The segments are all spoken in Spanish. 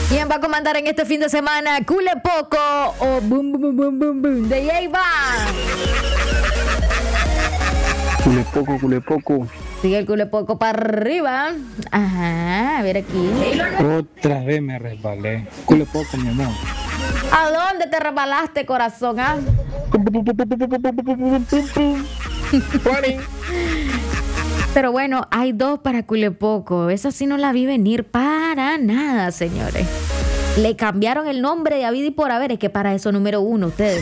¿Quién va a comandar en este fin de semana? ¿Cule Poco o Boom Boom Boom Boom Boom de J Cule poco. Sigue el Cule Poco para arriba. Ajá, a ver aquí. Otra vez me resbalé. Cule poco, mi amor. ¿A dónde te resbalaste, corazón? ¿Ah? Pero bueno, hay dos para Cule Poco. Esa sí no la vi venir para nada, señores. Le cambiaron el nombre de Habido y por haber. Es que para eso número uno, ustedes.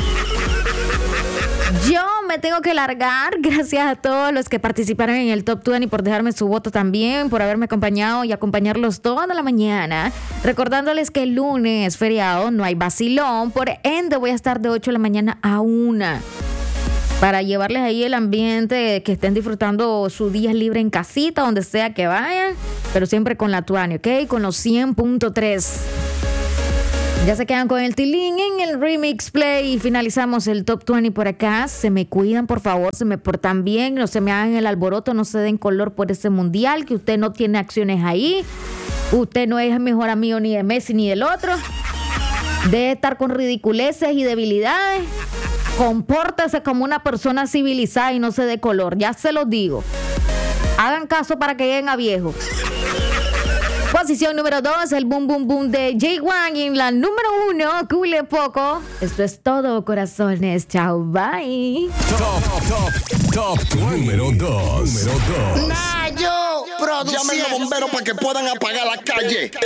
Yo me tengo que largar. Gracias a todos los que participaron en el Top 20 por dejarme su voto también, por haberme acompañado y acompañarlos toda la mañana. Recordándoles que el lunes, feriado, no hay vacilón. Por ende, voy a estar de 8 de la mañana a 1 para llevarles ahí el ambiente, que estén disfrutando su día libre en casita, donde sea que vayan, pero siempre con la Tuani, ¿ok? Con los 100.3. Ya se quedan con el tilín en el Remix Play y finalizamos el Top 20 por acá. Se me cuidan, por favor, se me portan bien, no se me hagan el alboroto, no se den color por ese mundial, que usted no tiene acciones ahí. Usted no es el mejor amigo ni de Messi ni del otro. Debe estar con ridiculeces y debilidades. Compórtese como una persona civilizada y no se dé color, ya se los digo. Hagan caso para que lleguen a viejo. Posición número 2, el Boom Boom Boom de J1. Y en la número 1, Cule Poco. Esto es todo, corazones. Chao, bye. Top número 2. Nayo, llamen a los bomberos para que puedan apagar la calle.